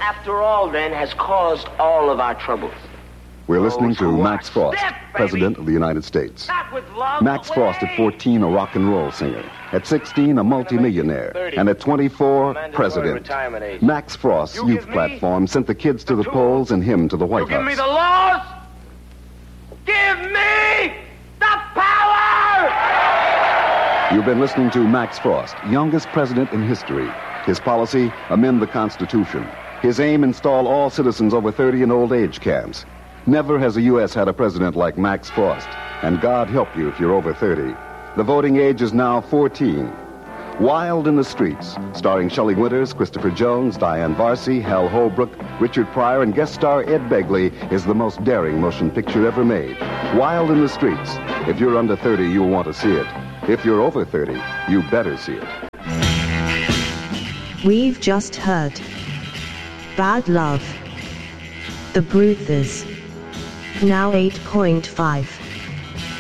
after all, then, has caused all of our troubles? We're listening to Those who Max are Frost, stiff, baby. President of the United States. Not with love, Max but Frost, with at 14, a rock and roll singer. At 16, a multimillionaire. And at 24, president. Retirement age. Max Frost's You youth give me platform sent the kids to the tools. polls and him to the White You give me House. the laws. Give me the power. You've been listening to Max Frost, youngest president in history. His policy, amend the Constitution. His aim, install all citizens over 30 in old age camps. Never has the U.S. had a president like Max Frost. And God help you if you're over 30. The voting age is now 14. Wild in the Streets, starring Shelley Winters, Christopher Jones, Diane Varsi, Hal Holbrook, Richard Pryor, and guest star Ed Begley, is the most daring motion picture ever made. Wild in the Streets. If you're under 30, you'll want to see it. If you're over 30, you better see it. We've just heard Bad Love, The Bruthers, now 8.5.